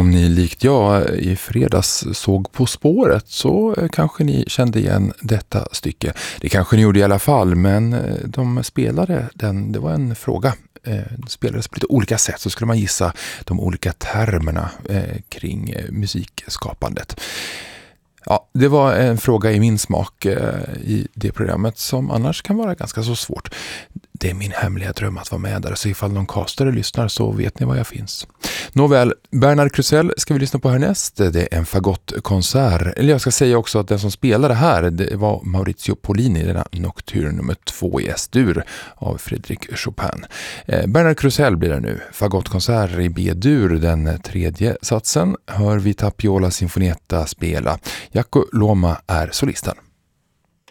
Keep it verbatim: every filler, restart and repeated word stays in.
Om ni likt jag i fredags såg På spåret så kanske ni kände igen detta stycke. Det kanske ni gjorde i alla fall, men de spelade den, det var en fråga. Det spelades på lite olika sätt, så skulle man gissa de olika termerna kring musikskapandet. Ja, det var en fråga i min smak i det programmet som annars kan vara ganska så svårt. Det är min hemliga dröm att vara med där, så ifall någon castare lyssnar så vet ni var jag finns. Nåväl, Bernard Krusell ska vi lyssna på härnäst. Det är en fagottkonsert. Eller jag ska säga också att den som spelade här, det var Maurizio Pollini, denna Nocturne nummer två i S-dur av Frédéric Chopin. Eh, Bernard Krusell blir det nu. Fagottkonsert i B-dur, den tredje satsen, hör vi Tapiola Sinfonietta spela. Jaakko Luoma är solisten.